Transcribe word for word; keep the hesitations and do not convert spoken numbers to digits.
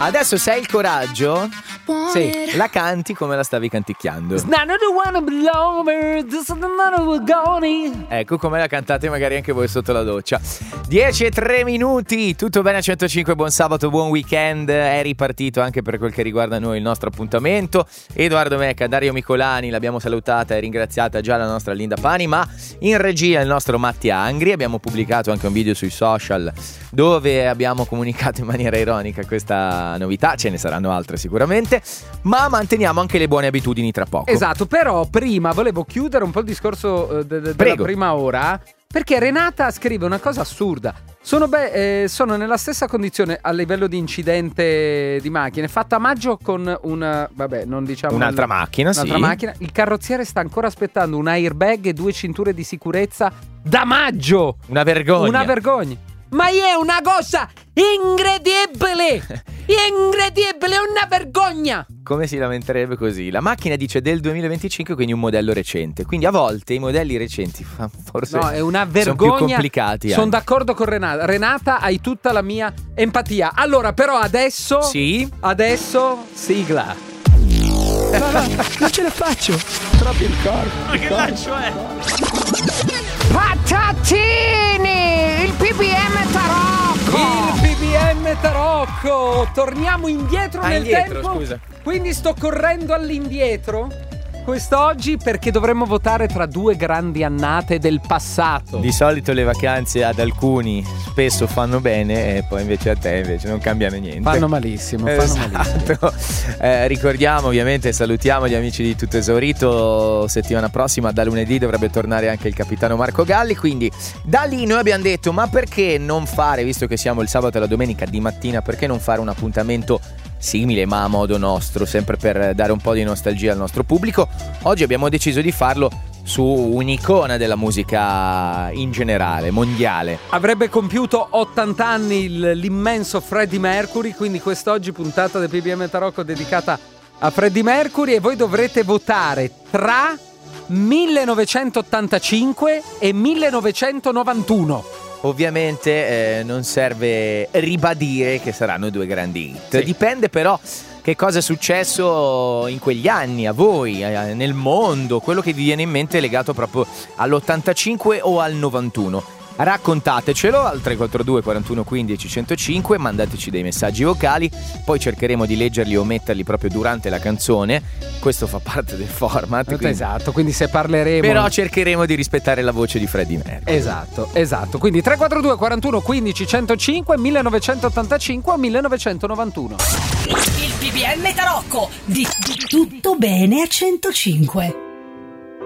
Adesso se hai il coraggio, sì, la canti come la stavi canticchiando. Ecco come la cantate magari anche voi sotto la doccia. dieci e tre minuti, tutto bene a centocinque, buon sabato, buon weekend. È ripartito anche per quel che riguarda noi il nostro appuntamento. Edoardo Mecca, Dario Micolani, l'abbiamo salutata e ringraziata già la nostra Linda Pani, ma in regia il nostro Matti Angri. Abbiamo pubblicato anche un video sui social dove abbiamo comunicato in maniera ironica questa novità, ce ne saranno altre sicuramente, ma manteniamo anche le buone abitudini tra poco. Esatto, però prima volevo chiudere un po' il discorso eh, de- de- della prima ora, perché Renata scrive una cosa assurda. Sono, be- eh, sono nella stessa condizione a livello di incidente di macchine, fatta a maggio con una, vabbè, non diciamo un'altra un, macchina, un'altra sì. macchina. Il carrozziere sta ancora aspettando un airbag e due cinture di sicurezza da maggio. Una vergogna. Una vergogna. Ma è una cosa incredibile! Incredibile, una vergogna! Come si lamenterebbe così? La macchina dice del duemilaventicinque, quindi un modello recente. Quindi a volte i modelli recenti forse no, è una vergogna. Sono più complicati. Sono d'accordo con Renata. Renata, hai tutta la mia empatia. Allora, però adesso Sì? Adesso sigla. Va, va, non ce la faccio. Proprio il corpo. Ma che lancio è? Patatini! Il P B M Tarocco! Il P B M Tarocco! Torniamo indietro ah, nel indietro, tempo. Scusa. Quindi sto correndo all'indietro quest'oggi perché dovremmo votare tra due grandi annate del passato. Di solito le vacanze ad alcuni spesso fanno bene e poi invece a te invece non cambiano niente. Fanno malissimo, fanno esatto. malissimo. Eh, ricordiamo ovviamente, salutiamo gli amici di Tutto Esaurito. Settimana prossima da lunedì dovrebbe tornare anche il capitano Marco Galli, quindi da lì noi abbiamo detto ma perché non fare, visto che siamo il sabato e la domenica di mattina, perché non fare un appuntamento simile ma a modo nostro, sempre per dare un po' di nostalgia al nostro pubblico. Oggi abbiamo deciso di farlo su un'icona della musica in generale, mondiale. Avrebbe compiuto ottanta anni il, l'immenso Freddie Mercury, quindi quest'oggi puntata del P B M Tarocco dedicata a Freddie Mercury, e voi dovrete votare tra millenovecentottantacinque e millenovecentonovantuno. Ovviamente eh, non serve ribadire che saranno due grandi hit. Sì. Dipende però che cosa è successo in quegli anni a voi, eh, nel mondo, quello che vi viene in mente legato proprio all'ottantacinque o al novantuno. Raccontatecelo al tre quattro due quarantuno quindici centocinque, mandateci dei messaggi vocali, poi cercheremo di leggerli o metterli proprio durante la canzone. Questo fa parte del format, quindi... Esatto, quindi se parleremo, però cercheremo di rispettare la voce di Freddie Mercury. Esatto, esatto. Quindi tre quattro due quarantuno quindici centocinque, millenovecentottantacinque o millenovecentonovantuno. Il P B M Tarocco di, di tutto bene a centocinque.